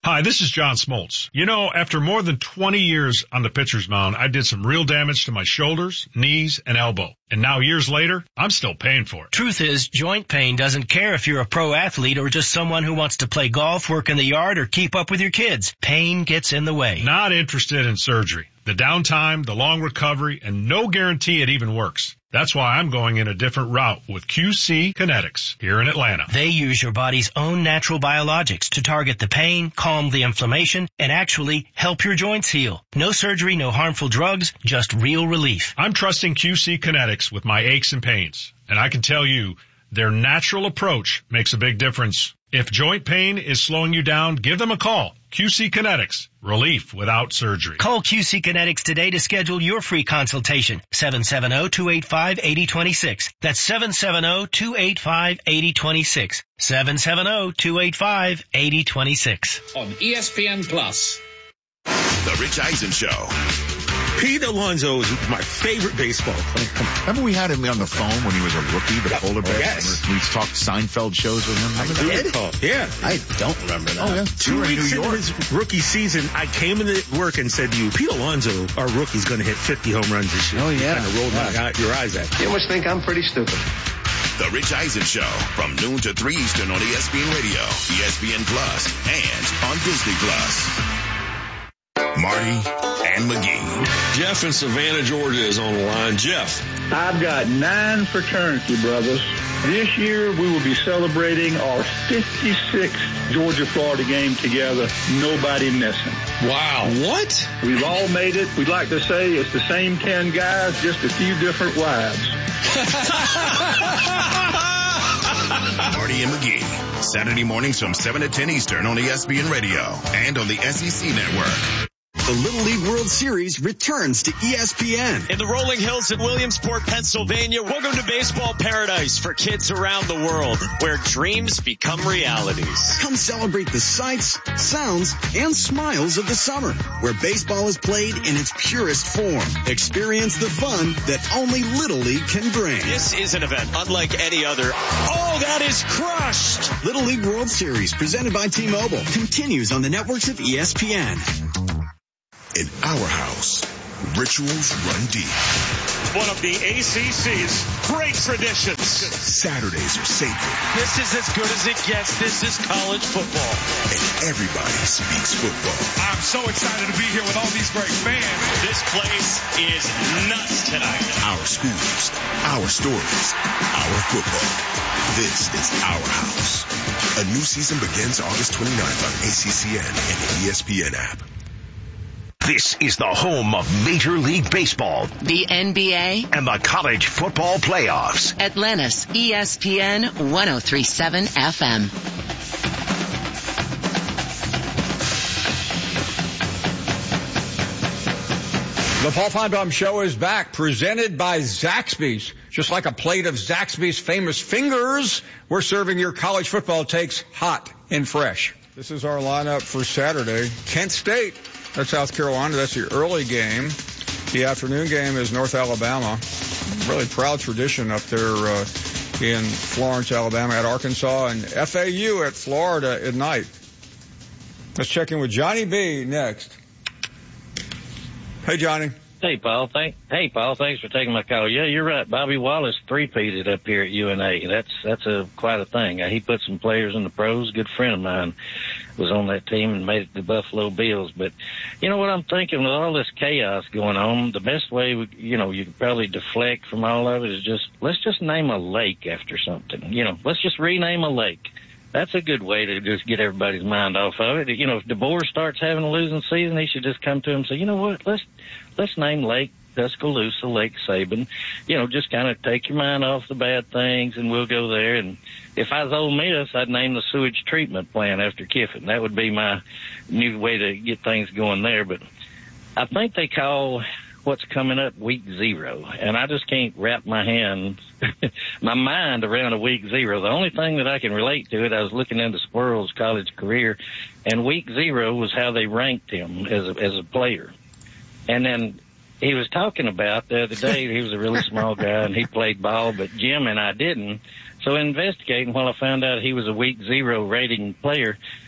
Hi, this is John Smoltz. You know, after more than 20 years on the pitcher's mound, I did some real damage to my shoulders, knees, and elbow. And now years later, I'm still paying for it. Truth is, joint pain doesn't care if you're a pro athlete or just someone who wants to play golf, work in the yard, or keep up with your kids. Pain gets in the way. Not interested in surgery. The downtime, the long recovery, and no guarantee it even works. That's why I'm going in a different route with QC Kinetics here in Atlanta. They use your body's own natural biologics to target the pain, calm the inflammation, and actually help your joints heal. No surgery, no harmful drugs, just real relief. I'm trusting QC Kinetics with my aches and pains, and I can tell you, their natural approach makes a big difference. If joint pain is slowing you down, give them a call. QC Kinetics. Relief without surgery. Call QC Kinetics today to schedule your free consultation. 770-285-8026. That's 770-285-8026. 770-285-8026. On ESPN Plus. The Rich Eisen Show. Pete Alonso is my favorite baseball player. Remember we had him on the phone when he was a rookie, the polar bear? Yes. We talked Seinfeld shows with him. I did? Yeah. I don't remember that. Oh, yeah. 2 weeks into his rookie season, I came into work and said to you, Pete Alonso, our rookie's going to hit 50 home runs this year. Oh, yeah. You kind of rolled your eyes at me. You must think I'm pretty stupid. The Rich Eisen Show from noon to 3 Eastern on ESPN Radio, ESPN Plus, and on Disney Plus. Marty and McGee. Jeff in Savannah, Georgia is on the line. Jeff. I've got 9 fraternity brothers. This year we will be celebrating our 56th Georgia-Florida game together. Nobody missing. Wow. What? We've all made it. We'd like to say it's the same 10 guys, just a few different wives. Marty and McGee. Saturday mornings from 7 to 10 Eastern on ESPN Radio and on the SEC Network. The Little League World Series returns to ESPN. In the rolling hills in Williamsport, Pennsylvania, welcome to baseball paradise for kids around the world, where dreams become realities. Come celebrate the sights, sounds, and smiles of the summer, where baseball is played in its purest form. Experience the fun that only Little League can bring. This is an event unlike any other. Oh, that is crushed! Little League World Series, presented by T-Mobile, continues on the networks of ESPN. In our house, rituals run deep. One of the ACC's great traditions. Saturdays are sacred. This is as good as it gets. This is college football. And everybody speaks football. I'm so excited to be here with all these great fans. This place is nuts tonight. Our schools, our stories, our football. This is our house. A new season begins August 29th on ACCN and the ESPN app. This is the home of Major League Baseball, the NBA, and the college football playoffs. Atlantis, ESPN 103.7 FM. The Paul Finebaum Show is back, presented by Zaxby's. Just like a plate of Zaxby's famous fingers, we're serving your college football takes hot and fresh. This is our lineup for Saturday. Kent State. That's South Carolina. That's the early game. The afternoon game is North Alabama. Really proud tradition up there in Florence, Alabama at Arkansas, and FAU at Florida at night. Let's check in with Johnny B next. Hey, Johnny. Hey, Paul. Thanks for taking my call. Yeah, you're right. Bobby Wallace three-peated up here at UNA. That's quite a thing. He put some players in the pros. A good friend of mine was on that team and made it to the Buffalo Bills. But you know what I'm thinking, with all this chaos going on, the best way, you could probably deflect from all of it is let's just name a lake after something. Let's just rename a lake. That's a good way to just get everybody's mind off of it. If DeBoer starts having a losing season, he should just come to him and say, you know what, let's name Lake Tuscaloosa, Lake Sabin. Just kind of take your mind off the bad things, and we'll go there. And if I was Ole Miss, I'd name the sewage treatment plant after Kiffin. That would be my new way to get things going there. But I think they call what's coming up week 0, and I just can't wrap my mind around a week 0. The only thing that I can relate to it, I was looking into Squirrel's college career, and week 0 was how they ranked him as a player. And then he was talking about the other day, he was a really small guy and he played ball, but Jim and I didn't. So investigating, while I found out he was a week 0 rating player,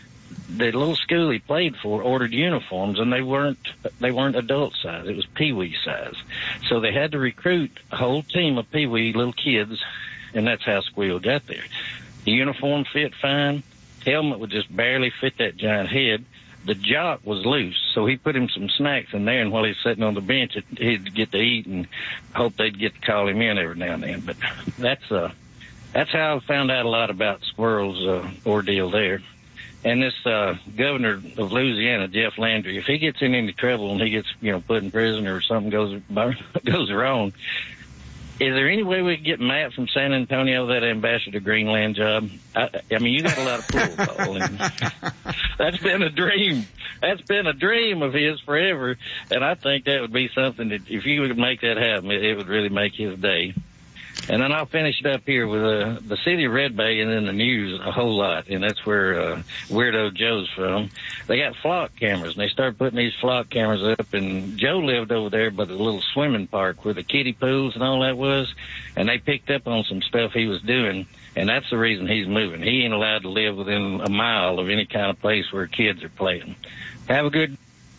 the little school he played for ordered uniforms, and they weren't adult size. It was peewee size. So they had to recruit a whole team of peewee little kids, and that's how Squeal got there. The uniform fit fine. Helmet would just barely fit that giant head. The jock was loose, so he put him some snacks in there, and while he's sitting on the bench, he'd get to eat and hope they'd get to call him in every now and then. But that's how I found out a lot about Squirrel's ordeal there. And this governor of Louisiana, Jeff Landry, if he gets in any trouble and he gets put in prison or something goes wrong, is there any way we can get Matt from San Antonio that Ambassador Greenland job? I mean, you got a lot of pull, Paul, and that's been a dream. That's been a dream of his forever, and I think that would be something that if you would make that happen, it would really make his day. And then I'll finish it up here with the city of Red Bay and then the news a whole lot, and that's where Weirdo Joe's from. They got flock cameras, and they started putting these flock cameras up, and Joe lived over there by the little swimming park where the kiddie pools and all that was, and they picked up on some stuff he was doing, and that's the reason he's moving. He ain't allowed to live within a mile of any kind of place where kids are playing. Have a good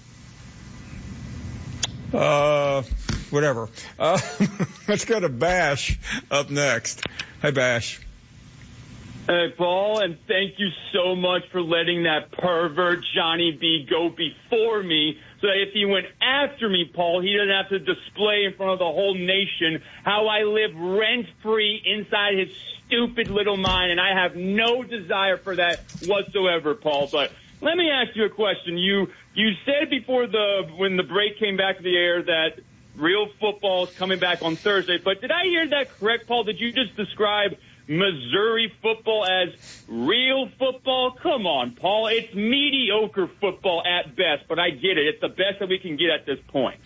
whatever. Let's go to Bash up next. Hey, Bash. Hey, Paul, and thank you so much for letting that pervert Johnny B go before me so that if he went after me, Paul, he doesn't have to display in front of the whole nation how I live rent-free inside his stupid little mind, and I have no desire for that whatsoever, Paul. But let me ask you a question. You said before when the break came back to the air that real football is coming back on Thursday, but did I hear that correct, Paul? Did you just describe Missouri football as real football? Come on, Paul. It's mediocre football at best, but I get it. It's the best that we can get at this point.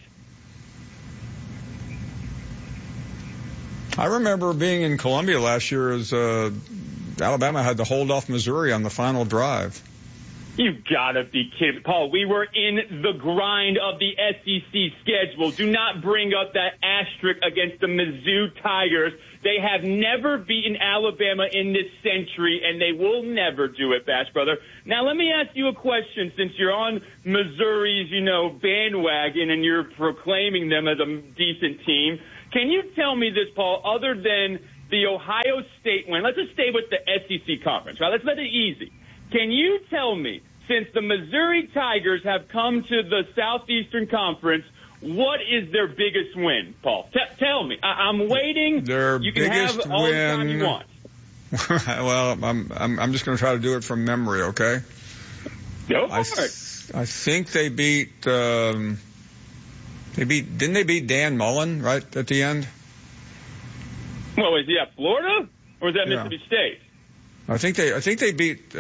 I remember being in Columbia last year as Alabama had to hold off Missouri on the final drive. You've got to be kidding. Paul, we were in the grind of the SEC schedule. Do not bring up that asterisk against the Mizzou Tigers. They have never beaten Alabama in this century, and they will never do it, Bash brother. Now, let me ask you a question. Since you're on Missouri's, bandwagon and you're proclaiming them as a decent team, can you tell me this, Paul, other than the Ohio State win? Let's just stay with the SEC conference, right? Let's make it easy. Can you tell me, since the Missouri Tigers have come to the Southeastern Conference, what is their biggest win, Paul? Tell me. I'm waiting. You can have all the time you want. Well, I'm just going to try to do it from memory, okay? Go for it. I think they beat. Didn't they beat Dan Mullen right at the end? Well, was he at Florida or was that Mississippi State? I think they beat.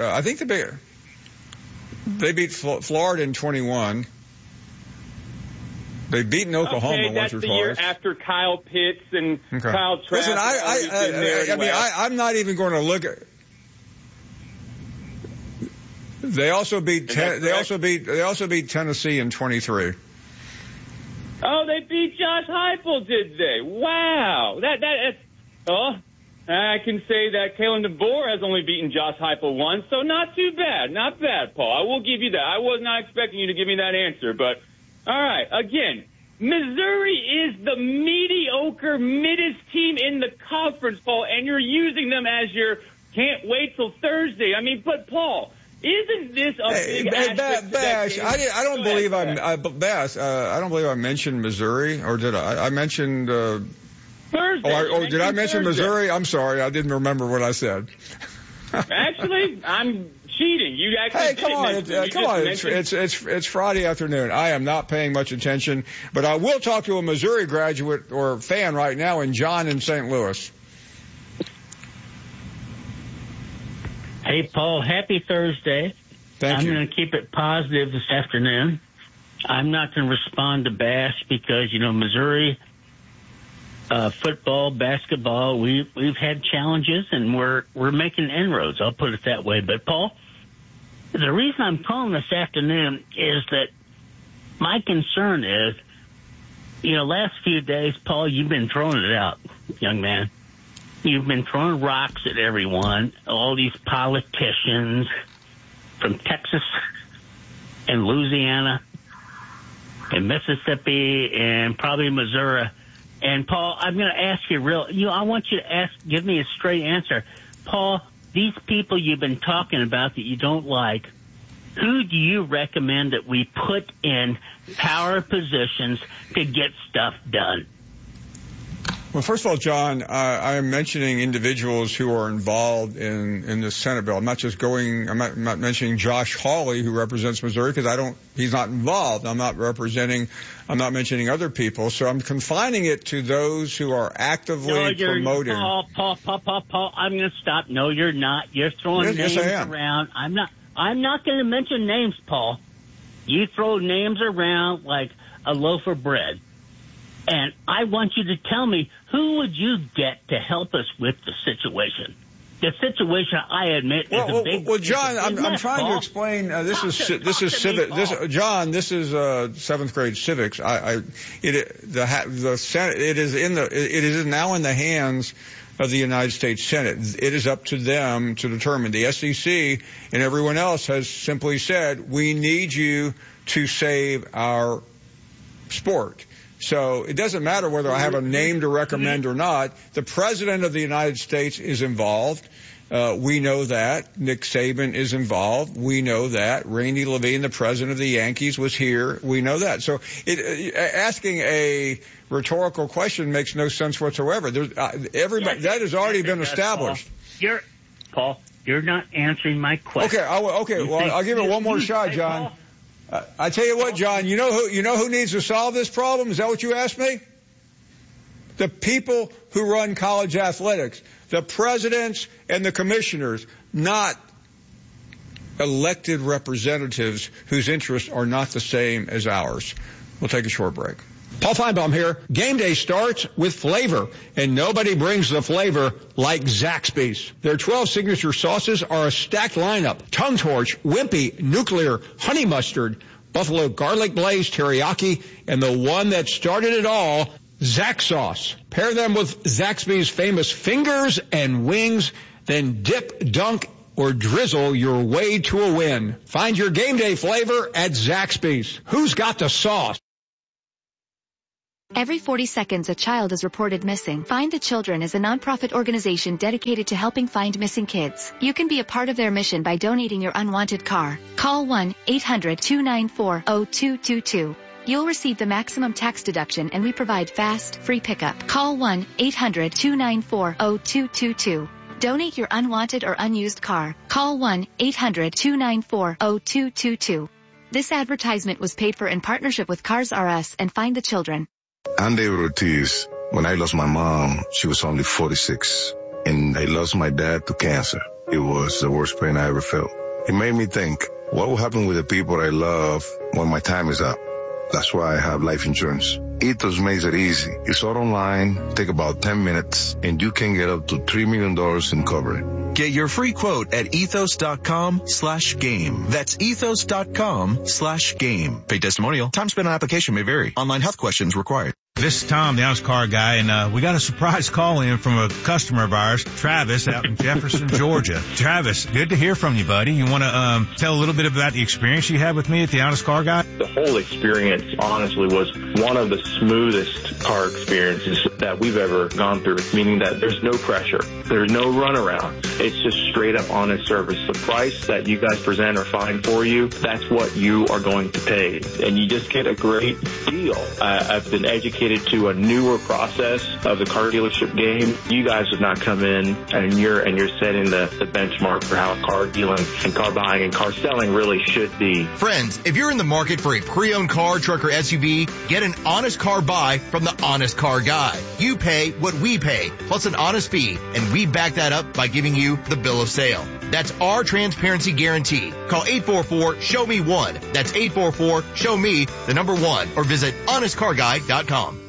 They beat Florida in 21. They've beaten Oklahoma once or twice. That's the year after Kyle Pitts and Kyle Trask. Listen, I'm not even going to look at. They also beat. They also beat Tennessee in 23. Oh, they beat Josh Heupel, did they? Wow. I can say that Kalen DeBoer has only beaten Josh Heupel once, so not too bad. Not bad, Paul. I will give you that. I was not expecting you to give me that answer, but all right. Again, Missouri is the mediocre, middest team in the conference, Paul, and you're using them as your can't wait till Thursday. I mean, but Paul, isn't this a big Bash? I don't believe I mentioned Missouri, or did I? I mentioned. Thursday. Did I mention Thursday. Missouri? I'm sorry, I didn't remember what I said. Actually, I'm cheating. You actually Hey, come on! It's Friday afternoon. I am not paying much attention, but I will talk to a Missouri graduate or fan right now, and John in St. Louis. Hey, Paul. Happy Thursday. Thank you. I'm going to keep it positive this afternoon. I'm not going to respond to Bash because Missouri. Football, basketball, we've had challenges and we're making inroads. I'll put it that way. But Paul, the reason I'm calling this afternoon is that my concern is, last few days, Paul, you've been throwing it out, young man. You've been throwing rocks at everyone, all these politicians, from Texas and Louisiana and Mississippi and probably Missouri. And Paul, I'm going to ask you I want you to give me a straight answer. Paul, these people you've been talking about that you don't like, who do you recommend that we put in power positions to get stuff done? Well, first of all, John, I am mentioning individuals who are involved in the Senate bill. I'm not mentioning Josh Hawley, who represents Missouri, because he's not involved. I'm not mentioning other people. So I'm confining it to those who are actively promoting. Paul, I'm going to stop. No, you're not. You're throwing names around. I'm not going to mention names, Paul. You throw names around like a loaf of bread. And I want you to tell me, who would you get to help us with the situation? The situation, I admit, is a big. Well, John, I'm trying to explain. This is civic. John, this is 7th grade civics. The Senate. It is now in the hands of the United States Senate. It is up to them to determine. The SEC and everyone else has simply said, we need you to save our sport. So it doesn't matter whether I have a name to recommend or not. The President of the United States is involved. We know that. Nick Saban is involved. We know that. Randy Levine, the President of the Yankees, was here. We know that. So asking a rhetorical question makes no sense whatsoever. That has already been established. Paul, you're not answering my question. Okay. Well, I'll give it one more shot, John. I tell you what, John, you know who needs to solve this problem? Is that what you asked me? The people who run college athletics, the presidents and the commissioners, not elected representatives whose interests are not the same as ours. We'll take a short break. Paul Feinbaum here. Game day starts with flavor, and nobody brings the flavor like Zaxby's. Their 12 signature sauces are a stacked lineup: Tongue Torch, Wimpy, Nuclear, Honey Mustard, Buffalo Garlic Blaze, Teriyaki, and the one that started it all, Zax Sauce. Pair them with Zaxby's famous fingers and wings, then dip, dunk, or drizzle your way to a win. Find your game day flavor at Zaxby's. Who's got the sauce? Every 40 seconds, a child is reported missing. Find the Children is a nonprofit organization dedicated to helping find missing kids. You can be a part of their mission by donating your unwanted car. Call 1-800-294-0222. You'll receive the maximum tax deduction, and we provide fast, free pickup. Call 1-800-294-0222. Donate your unwanted or unused car. Call 1-800-294-0222. This advertisement was paid for in partnership with Cars R Us and Find the Children. I'm David Ortiz. When I lost my mom, she was only 46, and I lost my dad to cancer. It was the worst pain I ever felt. It made me think, what will happen with the people I love when my time is up? That's why I have life insurance. Ethos makes it easy. It's all online, take about 10 minutes, and you can get up to $3 million in coverage. Get your free quote at ethos.com/game. That's ethos.com/game. Paid testimonial. Time spent on application may vary. Online health questions required. This is Tom, the Honest Car Guy, and we got a surprise call in from a customer of ours, Travis, out in Jefferson, Georgia. Travis, good to hear from you, buddy. You want to tell a little bit about the experience you had with me at the Honest Car Guy? The whole experience, honestly, was one of the smoothest car experiences that we've ever gone through, meaning that there's no pressure. There's no runaround. It's just straight up honest service. The price that you guys present or find for you, that's what you are going to pay. And you just get a great deal. I've been educated to a newer process of the car dealership game. You guys have not come in and you're setting the benchmark for how car dealing and car buying and car selling really should be. Friends, if you're in the market for a pre-owned car, truck, or SUV, get an honest car buy from the Honest Car Guy. You pay what we pay, plus an honest fee, and we back that up by giving you the bill of sale. That's our transparency guarantee. Call 844-SHOW-ME-1. That's 844-SHOW-ME, the number 1, or visit honestcarguy.com.